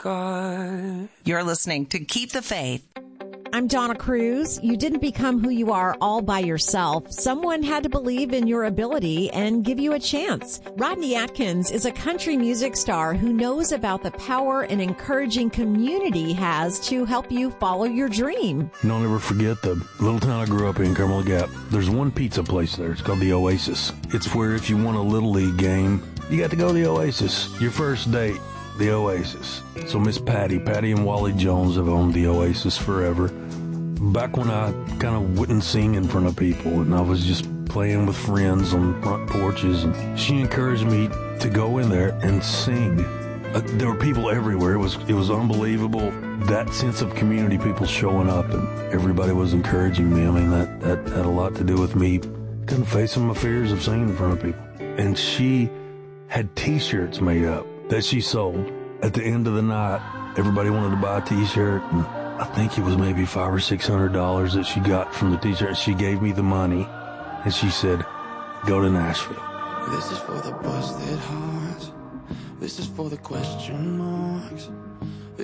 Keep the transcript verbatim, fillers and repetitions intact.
God. You're listening to Keep the Faith. I'm Donna Cruz. You didn't become who you are all by yourself. Someone had to believe in your ability and give you a chance. Rodney Atkins is a country music star who knows about the power an encouraging community has to help you follow your dream. And I'll never forget the little town I grew up in, Carmel Gap. There's one pizza place there. It's called the Oasis. It's where if you want a Little League game, you got to go to the Oasis. Your first date, the Oasis. So Miss Patty, Patty and Wally Jones have owned the Oasis forever. Back when I kind of wouldn't sing in front of people and I was just playing with friends on front porches, and she encouraged me to go in there and sing. Uh, there were people everywhere. It was it was unbelievable. That sense of community, people showing up, and everybody was encouraging me. I mean, that, that had a lot to do with me kind of facing my fears of singing in front of people. And she had T-shirts made up that she sold. At the end of the night, everybody wanted to buy a T-shirt, and I think it was maybe five or six hundred dollars that she got from the T-shirt. She gave me the money, and she said, "Go to Nashville." This is for the busted hearts. This is for the question marks.